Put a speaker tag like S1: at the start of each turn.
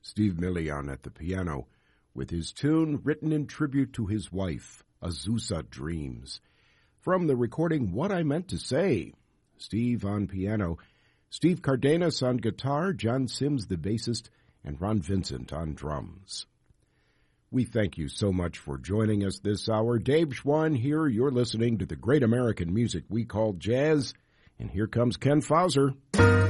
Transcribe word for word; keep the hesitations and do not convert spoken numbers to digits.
S1: Steve Millian at the piano, with his tune written in tribute to his wife, Azusa Dreams. From the recording What I Meant to Say, Steve on piano, Steve Cardenas on guitar, John Sims the bassist, and Ron Vincent on drums. We thank you so much for joining us this hour. Dave Schwann here. You're listening to the great American music we call jazz. And here comes Ken Fauser.